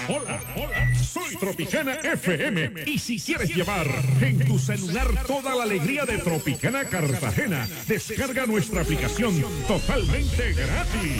hola, soy Tropicana FM. Y si quieres llevar en tu celular toda la alegría de Tropicana Cartagena, descarga nuestra aplicación totalmente gratis.